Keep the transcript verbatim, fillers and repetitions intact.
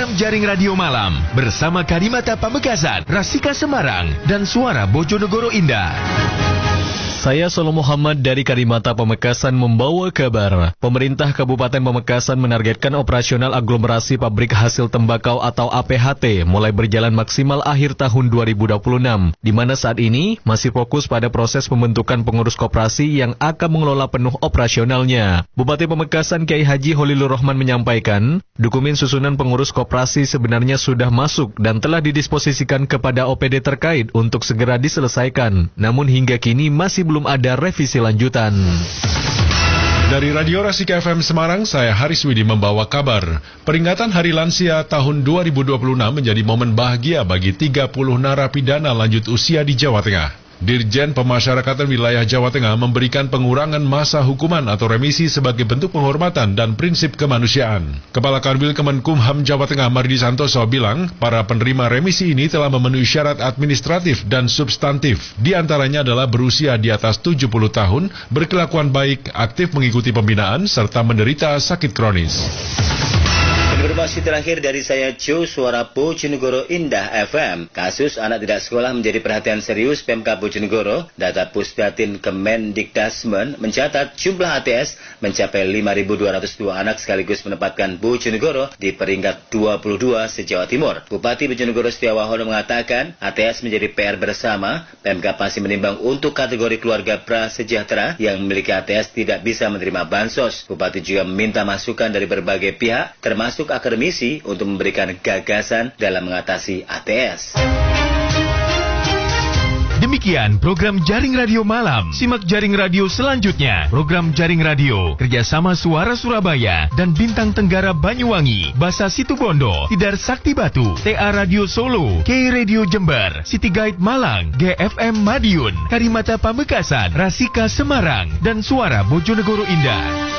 program Jaring Radio Malam bersama Karimata Pamekasan, Rasika Semarang, dan Suara Bojonegoro Indah. Saya Solo Muhammad dari Karimata Pamekasan membawa kabar. Pemerintah Kabupaten Pamekasan menargetkan operasional aglomerasi pabrik hasil tembakau atau A P H T mulai berjalan maksimal akhir tahun dua ribu dua puluh enam, di mana saat ini masih fokus pada proses pembentukan pengurus koperasi yang akan mengelola penuh operasionalnya. Bupati Pamekasan Kiai Haji Holilur Rahman menyampaikan, dokumen susunan pengurus koperasi sebenarnya sudah masuk dan telah didisposisikan kepada O P D terkait untuk segera diselesaikan. Namun hingga kini masih belum ada revisi lanjutan. Dari Radio Rasika F M Semarang, saya Haris Widi membawa kabar. Peringatan Hari Lansia tahun dua ribu dua puluh enam menjadi momen bahagia bagi tiga puluh narapidana lanjut usia di Jawa Tengah. Dirjen Pemasyarakatan Wilayah Jawa Tengah memberikan pengurangan masa hukuman atau remisi sebagai bentuk penghormatan dan prinsip kemanusiaan. Kepala Kanwil Kemenkumham Jawa Tengah Mardi Santoso bilang, para penerima remisi ini telah memenuhi syarat administratif dan substantif. Di antaranya adalah berusia di atas tujuh puluh tahun, berkelakuan baik, aktif mengikuti pembinaan, serta menderita sakit kronis. Informasi terakhir dari saya, Joe, Suara Bojonegoro Indah F M. Kasus anak tidak sekolah menjadi perhatian serius Pemkab Bojonegoro. Data Pusdatin Kemendikdasmen mencatat jumlah A T S mencapai lima ribu dua ratus dua anak, sekaligus menempatkan Bojonegoro di peringkat dua puluh dua se-Jawa Timur. Bupati Bojonegoro Setiawahono mengatakan A T S menjadi P R bersama. Pemkab masih menimbang untuk kategori keluarga prasejahtera yang memiliki A T S tidak bisa menerima bansos. Bupati juga meminta masukan dari berbagai pihak, termasuk akademisi, untuk memberikan gagasan dalam mengatasi A T S. Demikian program Jaring Radio Malam. Simak Jaring Radio selanjutnya. Program Jaring Radio kerjasama Suara Surabaya dan Bintang Tenggara Banyuwangi, Basa Situbondo, Tidar Sakti Batu, T A Radio Solo, K Radio Jember, City Guide Malang, G F M Madiun, Karimata Pamekasan, Rasika Semarang, dan Suara Bojonegoro Indah.